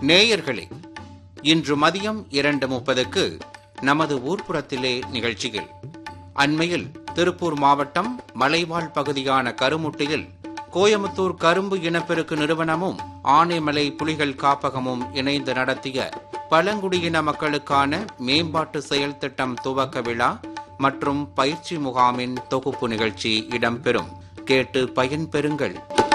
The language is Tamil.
நேயர்களே, இன்று மதியம் 2:30க்கு நமது ஊர்ப்புறத்திலே நிகழ்ச்சியில் அண்மையில் திருப்பூர் மாவட்டம் மலைவாழ் பகுதியான கருமுட்டியில் கோயமுத்தூர் கரும்பு இனப்பெருக்கு நிறுவனமும் ஆனைமலை புலிகள் காப்பகமும் இணைந்து நடத்திய பழங்குடியின மக்களுக்கான மேம்பாட்டு செயல் திட்டம் துவக்க விழா மற்றும் பயிற்சி முகாமின் தொகுப்பு நிகழ்ச்சி இடம்பெறும். கேட்டு பயன்பெறுங்கள்.